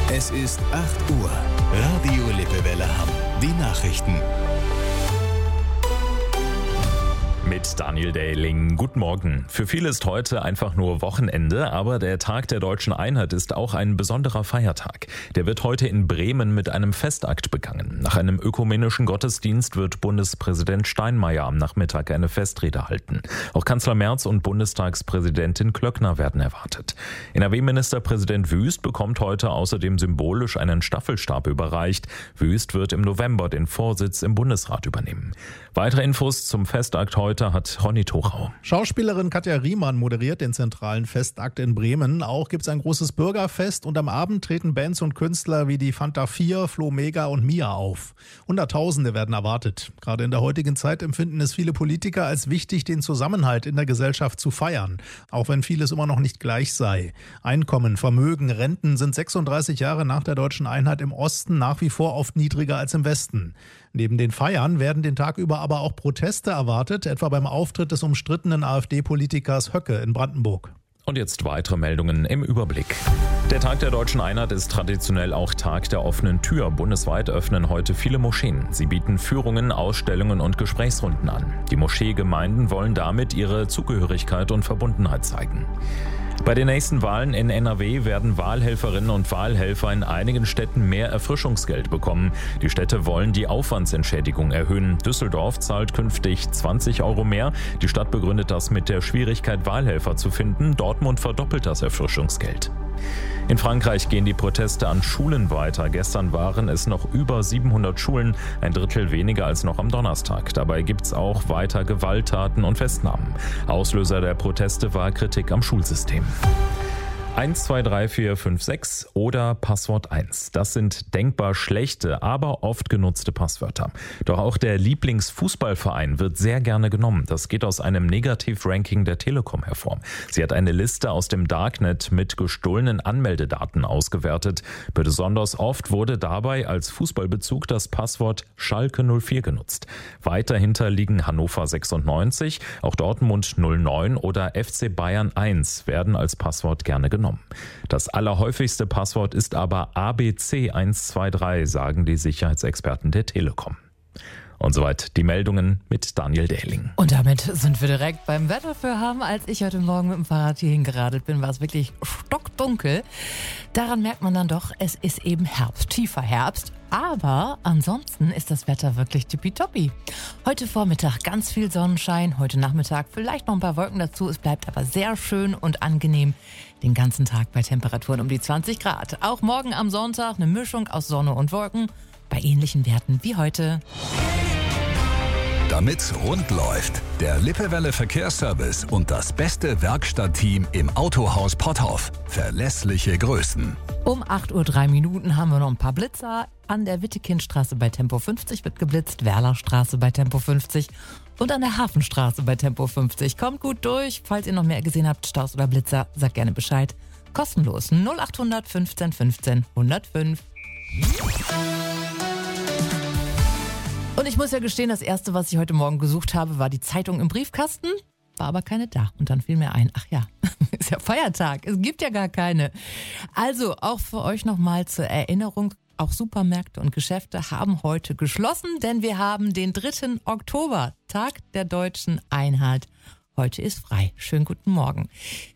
Es ist 8 Uhr. Radio Lippewelle Hamm. Die Nachrichten. Mit Daniel Dehling. Guten Morgen. Für viele ist heute einfach nur Wochenende, aber der Tag der Deutschen Einheit ist auch ein besonderer Feiertag. Der wird heute in Bremen mit einem Festakt begangen. Nach einem ökumenischen Gottesdienst wird Bundespräsident Steinmeier am Nachmittag eine Festrede halten. Auch Kanzler Merz und Bundestagspräsidentin Klöckner werden erwartet. NRW-Ministerpräsident Wüst bekommt heute außerdem symbolisch einen Staffelstab überreicht. Wüst wird im November den Vorsitz im Bundesrat übernehmen. Weitere Infos zum Festakt heute hat Ronny Tochau. Schauspielerin Katja Riemann moderiert den zentralen Festakt in Bremen. Auch gibt es ein großes Bürgerfest und am Abend treten Bands und Künstler wie die Fanta 4, Flo Mega und Mia auf. Hunderttausende werden erwartet. Gerade in der heutigen Zeit empfinden es viele Politiker als wichtig, den Zusammenhalt in der Gesellschaft zu feiern, auch wenn vieles immer noch nicht gleich sei. Einkommen, Vermögen, Renten sind 36 Jahre nach der Deutschen Einheit im Osten nach wie vor oft niedriger als im Westen. Neben den Feiern werden den Tag über aber auch Proteste erwartet, etwa beim Auftritt des umstrittenen AfD-Politikers Höcke in Brandenburg. Und jetzt weitere Meldungen im Überblick. Der Tag der Deutschen Einheit ist traditionell auch Tag der offenen Tür. Bundesweit öffnen heute viele Moscheen. Sie bieten Führungen, Ausstellungen und Gesprächsrunden an. Die Moscheegemeinden wollen damit ihre Zugehörigkeit und Verbundenheit zeigen. Bei den nächsten Wahlen in NRW werden Wahlhelferinnen und Wahlhelfer in einigen Städten mehr Erfrischungsgeld bekommen. Die Städte wollen die Aufwandsentschädigung erhöhen. Düsseldorf zahlt künftig 20 € mehr. Die Stadt begründet das mit der Schwierigkeit, Wahlhelfer zu finden. Dortmund verdoppelt das Erfrischungsgeld. In Frankreich gehen die Proteste an Schulen weiter. Gestern waren es noch über 700 Schulen, ein Drittel weniger als noch am Donnerstag. Dabei gibt's auch weiter Gewalttaten und Festnahmen. Auslöser der Proteste war Kritik am Schulsystem. 123456 oder Passwort 1. Das sind denkbar schlechte, aber oft genutzte Passwörter. Doch auch der Lieblingsfußballverein wird sehr gerne genommen. Das geht aus einem Negativ-Ranking der Telekom hervor. Sie hat eine Liste aus dem Darknet mit gestohlenen Anmeldedaten ausgewertet. Besonders oft wurde dabei als Fußballbezug das Passwort Schalke 04 genutzt. Weiter hinter liegen Hannover 96, auch Dortmund 09 oder FC Bayern 1 werden als Passwort gerne genommen. Das allerhäufigste Passwort ist aber ABC 123, sagen die Sicherheitsexperten der Telekom. Und soweit die Meldungen mit Daniel Dehling. Und damit sind wir direkt beim Wetter für Hamm. Als ich heute Morgen mit dem Fahrrad hierhin geradelt bin, war es wirklich stockdunkel. Daran merkt man dann doch, es ist eben Herbst, tiefer Herbst. Aber ansonsten ist das Wetter wirklich tippitoppi. Heute Vormittag ganz viel Sonnenschein, heute Nachmittag vielleicht noch ein paar Wolken dazu. Es bleibt aber sehr schön und angenehm den ganzen Tag bei Temperaturen um die 20 Grad. Auch morgen am Sonntag eine Mischung aus Sonne und Wolken bei ähnlichen Werten wie heute. Damit's rund läuft, der Lippewelle Verkehrsservice und das beste Werkstattteam im Autohaus Potthoff. Verlässliche Größen. Um 8:03 Uhr haben wir noch ein paar Blitzer. An der Wittekindstraße bei Tempo 50 wird geblitzt, Werlerstraße bei Tempo 50 und an der Hafenstraße bei Tempo 50. Kommt gut durch. Falls ihr noch mehr gesehen habt, Staus oder Blitzer, sagt gerne Bescheid. Kostenlos 0800 15 15 105. Und ich muss ja gestehen, das Erste, was ich heute Morgen gesucht habe, war die Zeitung im Briefkasten. War aber keine da. Und dann fiel mir ein, ach ja, ist ja Feiertag, es gibt ja gar keine. Also auch für euch nochmal zur Erinnerung, auch Supermärkte und Geschäfte haben heute geschlossen, denn wir haben den 3. Oktober, Tag der Deutschen Einheit. Heute ist frei. Schönen guten Morgen.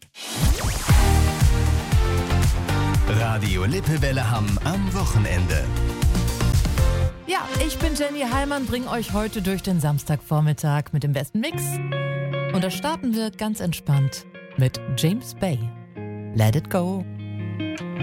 Radio Lippewelle Hamm am Wochenende. Ja, ich bin Jenny Heilmann, bringe euch heute durch den Samstagvormittag mit dem besten Mix. Und da starten wir ganz entspannt mit James Bay. Let it go.